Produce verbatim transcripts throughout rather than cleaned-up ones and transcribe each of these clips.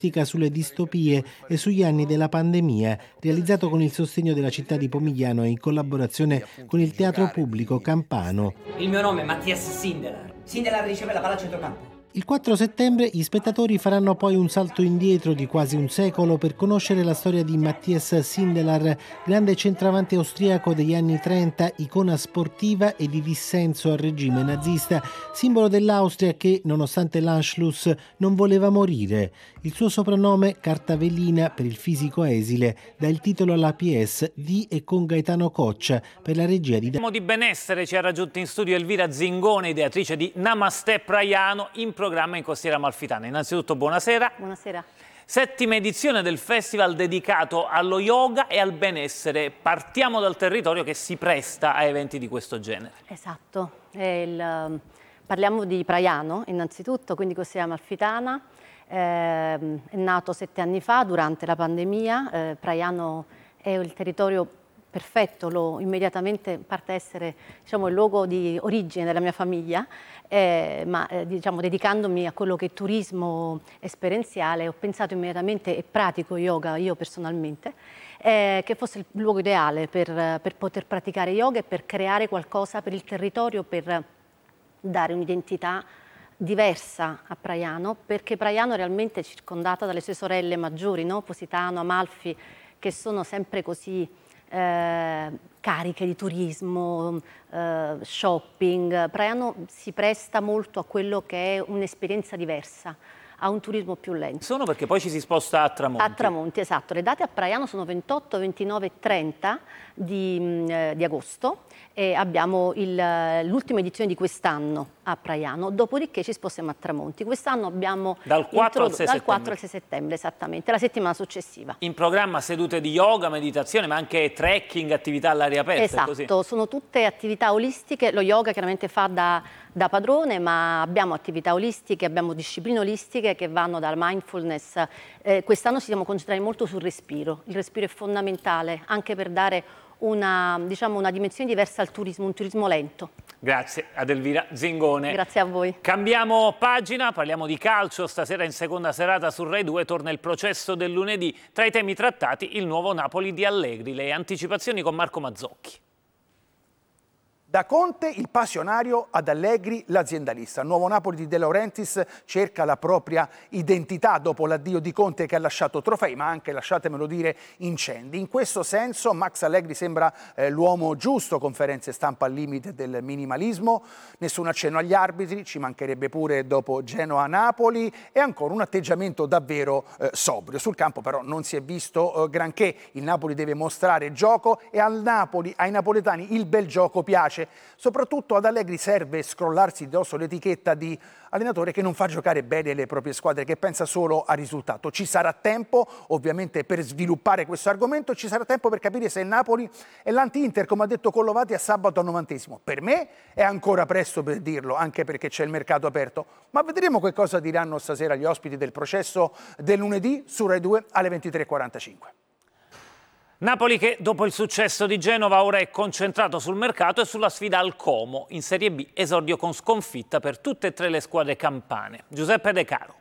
sulle distopie e sugli anni della pandemia, realizzato con il sostegno della città di Pomigliano e in collaborazione con il Teatro Pubblico Campano. Il mio nome è Mattias Sindelar. Sindelar riceve la palla a centrocampo. Il quattro settembre gli spettatori faranno poi un salto indietro di quasi un secolo per conoscere la storia di Matthias Sindelar, grande centravanti austriaco degli anni trenta, icona sportiva e di dissenso al regime nazista, simbolo dell'Austria che, nonostante l'Anschluss, non voleva morire. Il suo soprannome, carta velina per il fisico esile, dà il titolo alla pièce di e con Gaetano Coccia per la regia di... Di benessere ci ha raggiunto in studio Elvira Zingone, ideatrice di Namaste Praiano, in programma in Costiera Amalfitana. Innanzitutto buonasera. Buonasera. Settima edizione del festival dedicato allo yoga e al benessere. Partiamo dal territorio che si presta a eventi di questo genere. Esatto. È il, parliamo di Praiano innanzitutto, quindi Costiera Amalfitana. Eh, è nato sette anni fa durante la pandemia. Eh, Praiano è il territorio perfetto, lo immediatamente parte a essere, diciamo, il luogo di origine della mia famiglia, eh, ma eh, diciamo, dedicandomi a quello che è turismo esperienziale, ho pensato immediatamente, e pratico yoga io personalmente, eh, che fosse il luogo ideale per, per poter praticare yoga e per creare qualcosa per il territorio, per dare un'identità diversa a Praiano, perché Praiano realmente è circondata dalle sue sorelle maggiori, no? Positano, Amalfi, che sono sempre così Eh, cariche di turismo, eh, shopping. Praiano si presta molto a quello che è un'esperienza diversa, a un turismo più lento. Sono perché poi ci si sposta a Tramonti. A Tramonti, esatto. Le date a Praiano sono ventotto, ventinove e trenta di, eh, di agosto e abbiamo l'ultima edizione di quest'anno a Praiano, dopodiché ci spostiamo a Tramonti. Quest'anno abbiamo dal quattro al sei dal quattro al sei settembre, esattamente, la settimana successiva. In programma sedute di yoga, meditazione, ma anche trekking, attività all'aria aperta. Esatto, così. Sono tutte attività olistiche. Lo yoga chiaramente fa da, da padrone, ma abbiamo attività olistiche, abbiamo discipline olistiche che vanno dal mindfulness. Eh, quest'anno ci siamo concentrati molto sul respiro. Il respiro è fondamentale anche per dare una, diciamo, una dimensione diversa al turismo, un turismo lento. Grazie ad Elvira Zingone. Grazie a voi. Cambiamo pagina, parliamo di calcio. Stasera in seconda serata su Rai due torna il processo del lunedì. Tra i temi trattati il nuovo Napoli di Allegri. Le anticipazioni con Marco Mazzocchi. Da Conte il passionario ad Allegri l'aziendalista. Il nuovo Napoli di De Laurentiis cerca la propria identità dopo l'addio di Conte che ha lasciato trofei, ma anche, lasciatemelo dire, incendi. In questo senso Max Allegri sembra eh, l'uomo giusto, conferenze stampa al limite del minimalismo, nessun accenno agli arbitri, ci mancherebbe pure dopo Genoa-Napoli e ancora un atteggiamento davvero eh, sobrio. Sul campo però non si è visto eh, granché, il Napoli deve mostrare gioco e al Napoli, ai napoletani, il bel gioco piace. Soprattutto ad Allegri serve scrollarsi addosso l'etichetta di allenatore che non fa giocare bene le proprie squadre, che pensa solo al risultato. Ci sarà tempo ovviamente per sviluppare questo argomento, ci sarà tempo per capire se il Napoli è l'anti-Inter, come ha detto Collovati a sabato al novantesimo. Per me è ancora presto per dirlo, anche perché c'è il mercato aperto, ma vedremo che cosa diranno stasera gli ospiti del processo del lunedì su Rai due alle ventitré e quarantacinque. Napoli che dopo il successo di Genova ora è concentrato sul mercato e sulla sfida al Como. In Serie B esordio con sconfitta per tutte e tre le squadre campane. Giuseppe De Caro.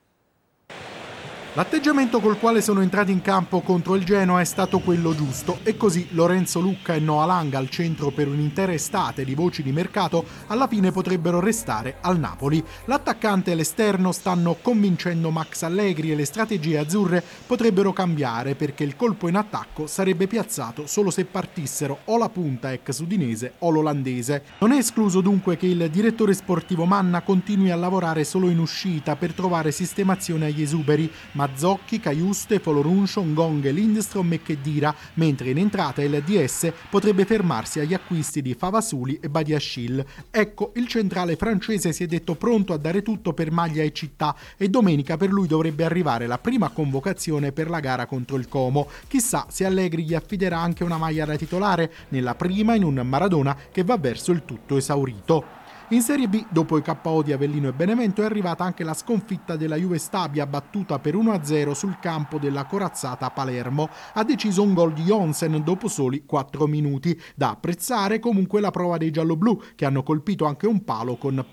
L'atteggiamento col quale sono entrati in campo contro il Genoa è stato quello giusto e così Lorenzo Lucca e Noah Lang al centro per un'intera estate di voci di mercato alla fine potrebbero restare al Napoli. L'attaccante e l'esterno stanno convincendo Max Allegri e le strategie azzurre potrebbero cambiare perché il colpo in attacco sarebbe piazzato solo se partissero o la punta ex udinese o l'olandese. Non è escluso dunque che il direttore sportivo Manna continui a lavorare solo in uscita per trovare sistemazione agli esuberi, Mazzocchi, Caiuste, Foloruncio, Ngong, Lindstrom e Khedira, mentre in entrata il D S potrebbe fermarsi agli acquisti di Favasuli e Badiashile. Ecco, il centrale francese si è detto pronto a dare tutto per maglia e città e domenica per lui dovrebbe arrivare la prima convocazione per la gara contro il Como. Chissà se Allegri gli affiderà anche una maglia da titolare, nella prima in un Maradona che va verso il tutto esaurito. In Serie B, dopo i K O di Avellino e Benevento, è arrivata anche la sconfitta della Juve Stabia battuta per uno a zero sul campo della corazzata Palermo. Ha deciso un gol di Jonsen dopo soli quattro minuti. Da apprezzare comunque la prova dei gialloblu, che hanno colpito anche un palo con